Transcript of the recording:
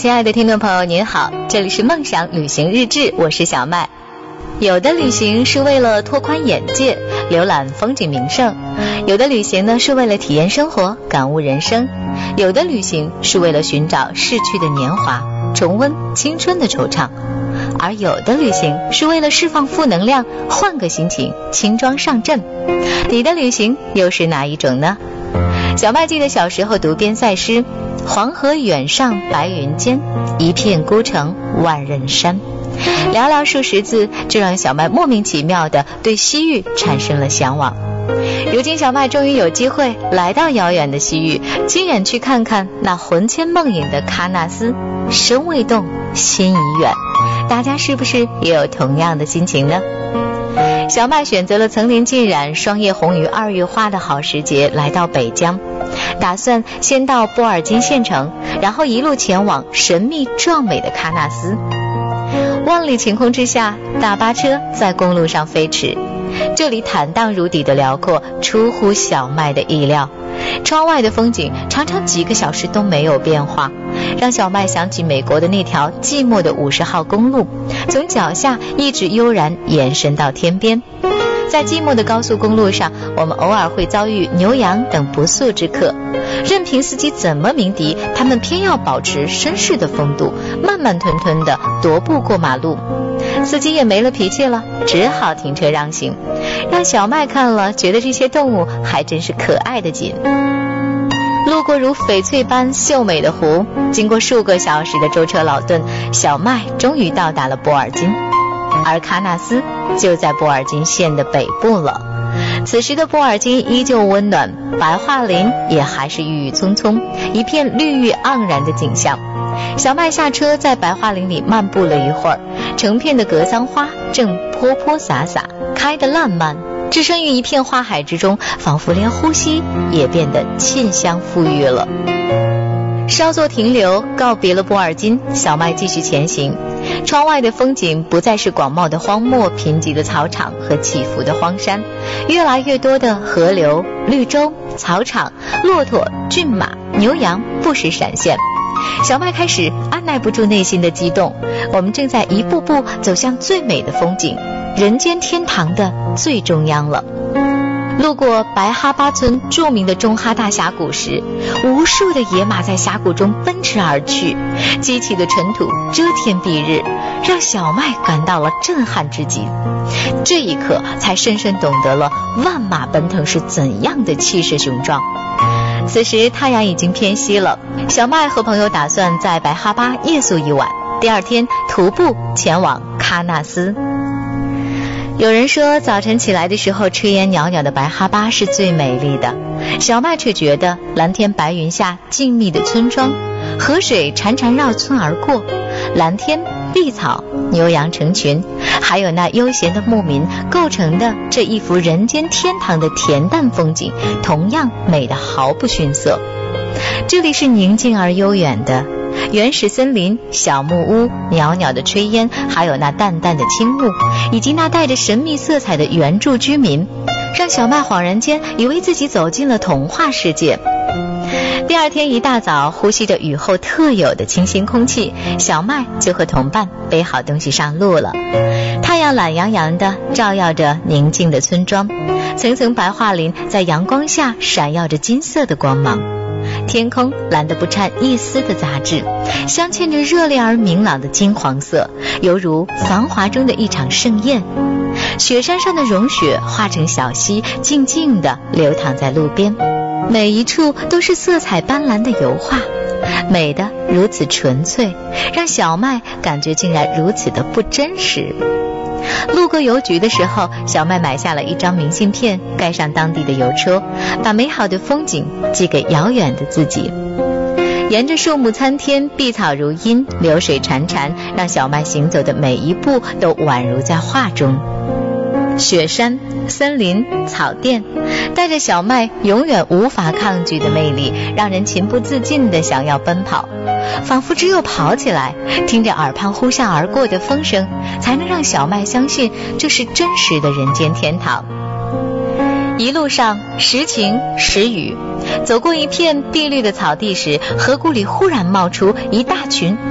亲爱的听众朋友您好，这里是梦想旅行日志，我是小麦。有的旅行是为了拓宽眼界，浏览风景名胜；有的旅行呢是为了体验生活，感悟人生；有的旅行是为了寻找逝去的年华，重温青春的惆怅；而有的旅行是为了释放负能量，换个心情，轻装上阵。你的旅行又是哪一种呢？小麦记得小时候读边塞诗，黄河远上白云间，一片孤城万仞山。寥寥数十字，就让小麦莫名其妙地对西域产生了向往。如今小麦终于有机会来到遥远的西域，亲眼去看看那魂牵梦萦的喀纳斯，身未动，心已远。大家是不是也有同样的心情呢？小麦选择了层林尽染、霜叶红于2月花的好时节来到北疆，打算先到波尔津县城，然后一路前往神秘壮美的喀纳斯。万里晴空之下，大巴车在公路上飞驰，这里坦荡如底的辽阔出乎小麦的意料，窗外的风景常常几个小时都没有变化，让小麦想起美国的那条寂寞的50号公路，从脚下一直悠然延伸到天边。在寂寞的高速公路上，我们偶尔会遭遇牛羊等不速之客，任凭司机怎么鸣笛，他们偏要保持绅士的风度，慢慢吞吞地踱步过马路。司机也没了脾气了，只好停车让行，让小麦看了觉得这些动物还真是可爱的紧。路过如翡翠般秀美的湖，经过数个小时的舟车劳顿，小麦终于到达了波尔津。而喀纳斯就在波尔津县的北部了。此时的波尔津依旧温暖，白桦林也还是郁郁葱葱，一片绿郁盎然的景象。小麦下车在白桦林里漫步了一会儿，成片的格桑花正泼泼洒洒，开得烂漫，置身于一片花海之中，仿佛连呼吸也变得沁香馥郁了。稍作停留，告别了波尔津，小麦继续前行。窗外的风景不再是广袤的荒漠、贫瘠的草场和起伏的荒山，越来越多的河流、绿洲、草场、骆驼、骏马、牛羊不时闪现。小麦开始按耐不住内心的激动，我们正在一步步走向最美的风景，人间天堂的最中央了。路过白哈巴村著名的中哈大峡谷时，无数的野马在峡谷中奔驰而去，激起的尘土遮天蔽日，让小麦感到了震撼之极。这一刻才深深懂得了万马奔腾是怎样的气势雄壮。此时太阳已经偏西了，小麦和朋友打算在白哈巴夜宿一晚，第二天徒步前往喀纳斯。有人说早晨起来的时候，炊烟袅袅的白哈巴是最美丽的，小麦却觉得蓝天白云下静谧的村庄，河水潺潺绕村而过，蓝天碧草，牛羊成群，还有那悠闲的牧民构成的这一幅人间天堂的恬淡风景，同样美得毫不逊色。这里是宁静而悠远的原始森林、小木屋、袅袅的炊烟，还有那淡淡的青雾，以及那带着神秘色彩的原住居民，让小麦恍然间以为自己走进了童话世界。第二天一大早，呼吸着雨后特有的清新空气，小麦就和同伴背好东西上路了。太阳懒洋洋地照耀着宁静的村庄，层层白桦林在阳光下闪耀着金色的光芒，天空蓝得不掺一丝的杂质，镶嵌着热烈而明朗的金黄色，犹如繁华中的一场盛宴。雪山上的融雪化成小溪，静静地流淌在路边，每一处都是色彩斑斓的油画，美得如此纯粹，让小麦感觉竟然如此的不真实。路过邮局的时候，小麦买下了一张明信片，盖上当地的邮戳，把美好的风景寄给遥远的自己。沿着树木参天，碧草如茵，流水潺潺，让小麦行走的每一步都宛如在画中。雪山、森林、草甸，带着小麦永远无法抗拒的魅力，让人情不自禁地想要奔跑，仿佛只有跑起来，听着耳畔呼啸而过的风声，才能让小麦相信这是真实的人间天堂。一路上时晴时雨，走过一片碧绿的草地时，河谷里忽然冒出一大群